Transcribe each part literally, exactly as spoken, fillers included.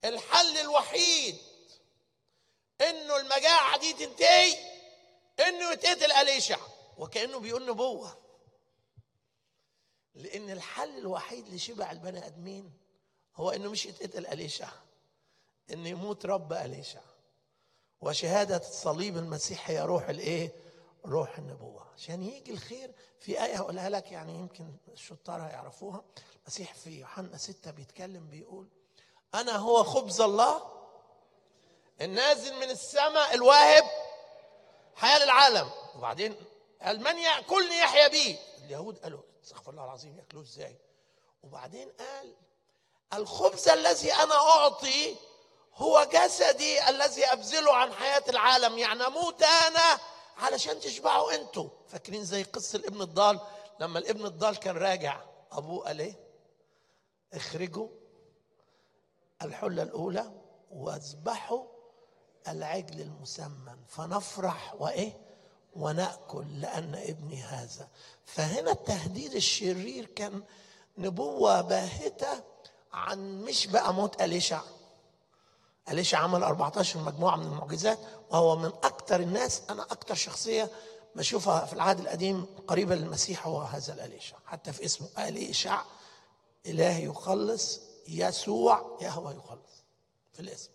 الحل الوحيد انه المجاعة دي تنتهي انه يتقتل أليشع، وكأنه بيقول نبوة، لان الحل الوحيد لشبع البني ادمين هو انه مش يتقتل أليشع، ان يموت رب أليشع. وشهادة الصليب المسيح هي روح الايه؟ روح النبوة. عشان يجي الخير، في آية هقولها لك يعني يمكن الشطار هيعرفوها. المسيح في يوحنا ستة بيتكلم بيقول أنا هو خبز الله النازل من السماء الواهب حياة للعالم. وبعدين قال من يأكلني يحيا بي. اليهود قالوا استغفر الله العظيم يأكلوه ازاي؟ وبعدين قال الخبز الذي أنا أعطي هو جسدي الذي أبذله عن حياة العالم، يعني أموت أنا علشان تشبعوا أنتوا. فاكرين زي قصة الابن الضال، لما الابن الضال كان راجع أبوه قال إيه؟ اخرجوا الحلة الأولى واذبحوا العجل المسمن فنفرح وإيه؟ ونأكل لأن ابني هذا. فهنا التهديد الشرير كان نبوة باهتة عن مش بقى موت أليشع. أليشع عمل أربعة عشر مجموعة من المعجزات، وهو من أكثر الناس، أنا أكثر شخصية بشوفها في العهد القديم قريبة للمسيح هو هذا الأليشع. حتى في اسمه أليشع إله يخلص، يسوع يهوى يخلص في الاسم.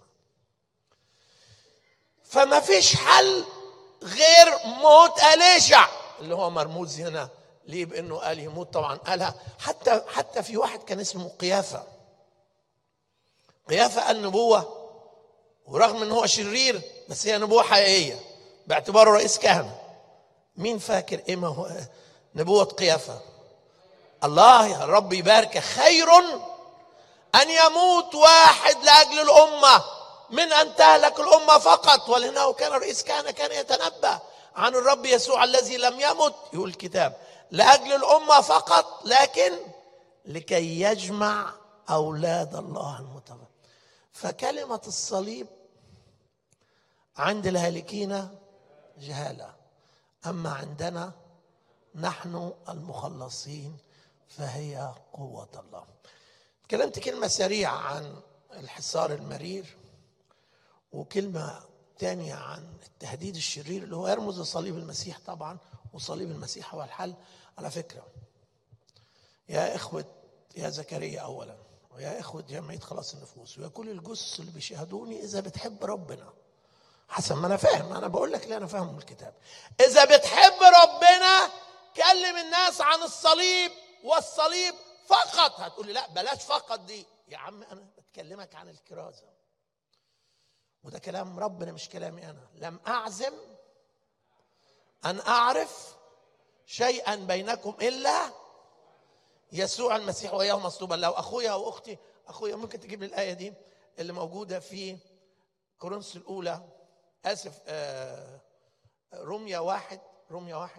فما فيش حل غير موت أليشع اللي هو مرموز هنا ليه بأنه قال يموت. طبعا قالها حتى حتى في واحد كان اسمه قيافة. قيافة قال نبوة، ورغم ان هو شرير بس هي نبوة حقيقية باعتباره رئيس كهنة. مين فاكر ايه ما هو نبوة قيافة؟ الله يا رب يبارك، خير ان يموت واحد لاجل الامة من ان تهلك الامة فقط. ولانه كان رئيس كهنة كان يتنبأ عن الرب يسوع الذي لم يمت، يقول الكتاب، لاجل الامة فقط، لكن لكي يجمع اولاد الله المتبع. فكلمة الصليب عند الهالكين جهالة، أما عندنا نحن المخلصين فهي قوة الله. تكلمت كلمة سريعة عن الحصار المرير، وكلمة تانية عن التهديد الشرير اللي هو يرمز لصليب المسيح طبعا، وصليب المسيح هو الحل. على فكرة يا إخوة، يا زكريا أولا، ويا إخوة جمعية خلاص النفوس، ويا كل الجثث اللي بيشاهدوني، إذا بتحب ربنا حسب ما أنا فاهم، أنا بقول لك اللي أنا فاهمه من الكتاب، إذا بتحب ربنا كلم الناس عن الصليب والصليب فقط. هتقولي لا بلاش فقط دي، يا عم أنا بتكلمك عن الكرازة، وده كلام ربنا مش كلامي أنا. لم أعزم أن أعرف شيئا بينكم إلا يسوع المسيح وإياه مصلوبا. لو أخويا وأختي، أخويا ممكن تجيب لي الآية دي اللي موجودة في كورنثوس الأولى، آسف آه روميا واحد، روميا واحد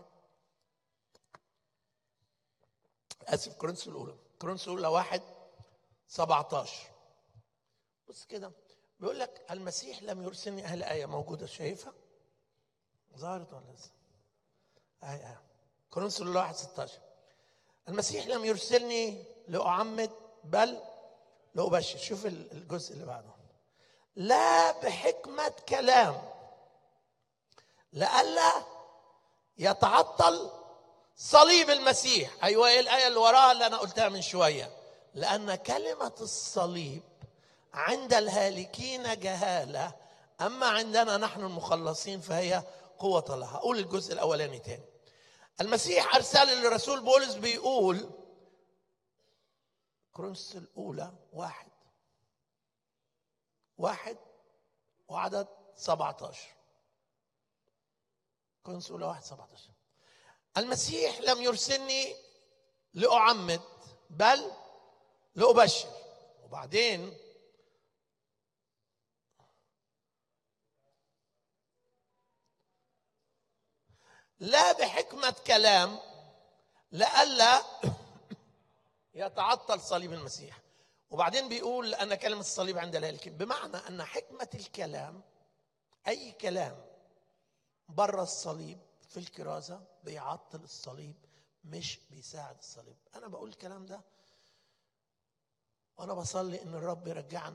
آسف كورنثوس الأولى، كورنثوس الأولى واحد سبعة عشر. بص كده بيقول لك المسيح لم يرسلني. أهل آية موجودة شايفها؟ ظهرت ولا لسه؟ آية آية كورنثوس الأولى واحد ستة عشر. المسيح لم يرسلني لأعمد بل لأبشر. شوف الجزء اللي بعده، لا بحكمة كلام لئلا يتعطل صليب المسيح. أيوة إيه الآية اللي وراها اللي أنا قلتها من شوية؟ لأن كلمة الصليب عند الهالكين جهالة، أما عندنا نحن المخلصين فهي قوة الله. هقول الجزء الأولاني تاني. المسيح أرسل للرسول بولس بيقول كورنثوس الأولى واحد واحد وعدد سبعة عشر. كورنثوس الأولى واحد سبعة عشر. المسيح لم يرسلني لأعمد بل لأبشر. وبعدين لا بحكمة كلام لئلا يتعطل صليب المسيح. وبعدين بيقول أن كلمة الصليب عند الهالكين، بمعنى أن حكمة الكلام أي كلام بره الصليب في الكرازة بيعطل الصليب مش بيساعد الصليب. أنا بقول الكلام ده وأنا بصلي إن الرب يرجعنا